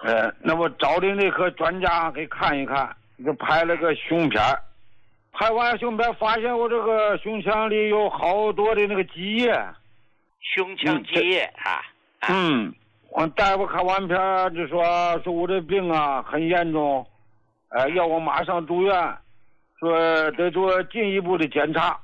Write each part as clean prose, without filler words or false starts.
那我找的那颗专家给看一看，就拍了个胸片，拍完胸片发现我这个胸腔里有好多的那个积液， 胸腔积液啊。 我大夫看完片就说我这病啊很严重，要我马上住院，说得做进一步的检查。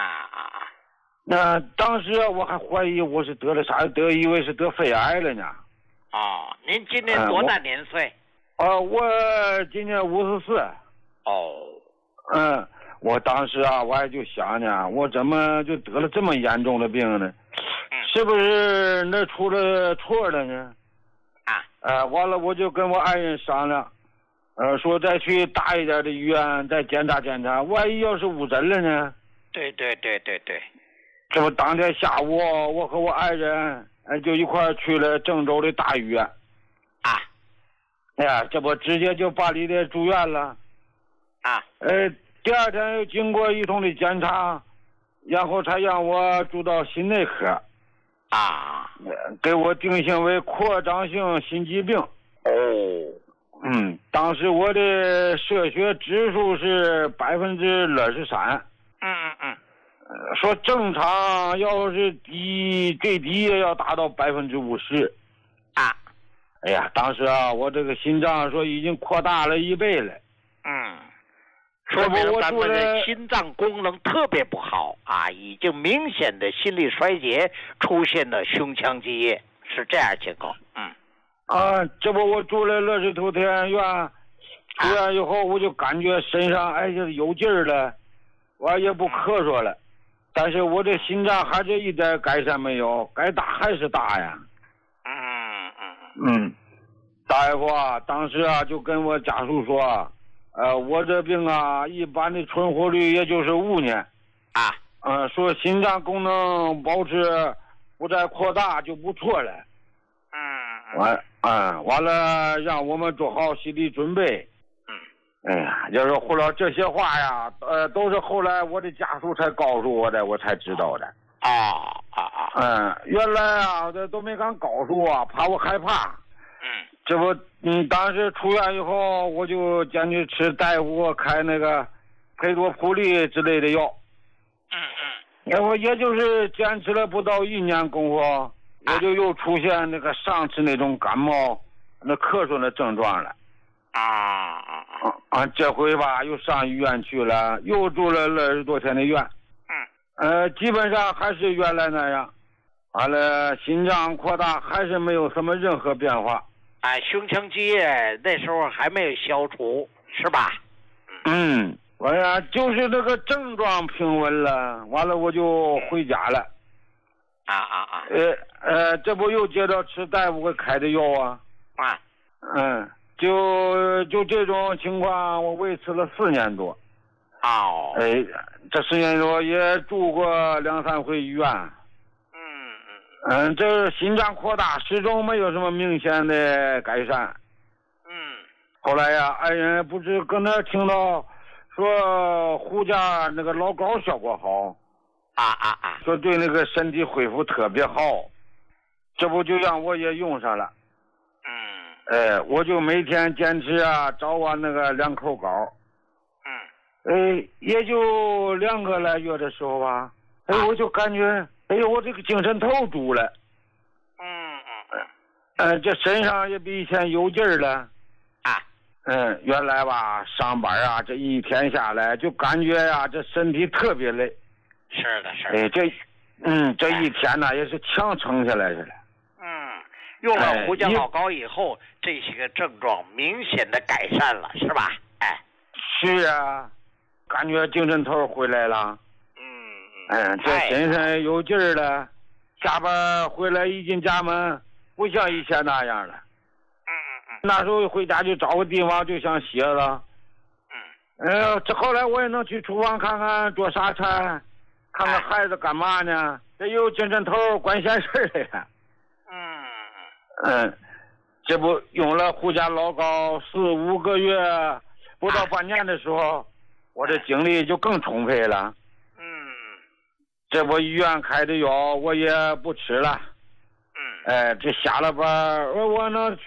那当时我还怀疑我是得了啥，以为是得肺癌了呢。 您今年多大年岁？ 我今年54。我当时啊，我还就想呢，我怎么就得了这么严重的病呢？是不是那出了错了呢？完了我就跟我爱人商量，说再去大一点的医院再检查检查，万一要是误诊了呢？ 对。 这不当天下午，我和我爱人就一块去了郑州的大医院。这不直接就办理的住院了。第二天又经过一通的检查，然后才让我住到心内科。给我定性为扩张性心肌病。当时我的射血指数是23%。说正常要是最低也要达到50%。当时啊，我这个心脏说已经扩大了1倍了。 说明咱们的心脏功能特别不好已经明显的心力衰竭，出现了胸腔积液，是这样情况。 这不我住了乐视头田院，出院以后我就感觉身上就是有劲儿了，我也不咳嗽了，但是我这心脏还是一点改善没有，该大还是大呀。大夫啊，当时啊就跟我家属说，我这病啊一般的存活率也就是5年。说心脏功能保持不再扩大就不错了。完了让我们做好心理准备。就是后来这些话呀，都是后来我的家属才告诉我的，我才知道的。原来啊，这都没敢告诉我，怕我害怕。这不，当时出院以后，我就坚决吃大夫开那个佩多普利之类的药。然后也就是坚持了不到1年功夫，我就又出现那个上次那种感冒、那咳嗽的症状了。这回吧又上医院去了，又住了20多天的院。基本上还是原来那样。完了，心脏扩大还是没有什么任何变化。 胸腔积液那时候还没有消除，是吧？ 完了就是那个症状平稳了，完了我就回家了。这不又接着吃大夫给开的药啊。就这种情况，我维持了4年多。这4年多也住过2、3回医院。这心脏扩大始终没有什么明显的改善。后来呀，爱人不是跟那听到说胡家那个老膏效果好。说对那个身体恢复特别好，这不就让我也用上了。我就每天坚持早晚那个2口膏。也就2个来月的时候吧，我就感觉我这个精神头足了。这身上也比以前有劲儿了。原来吧上班这一天下来就感觉这身体特别累。 是的。 这一天呢也是强撑下来似的。 用了胡椒老膏以后，这些个症状明显的改善了，是吧？ 是啊，感觉精神头回来了。这身上有劲儿了，下班回来一进家门，不像以前那样了。那时候回家就找个地方就想歇了。这后来我也能去厨房看看做啥菜，看看孩子干嘛呢，这有精神头管闲事的呀。这不用了胡家老膏4、5个月，不到半年的时候，我这精力就更充沛了。这不医院开的药我也不吃了。这下了班我能去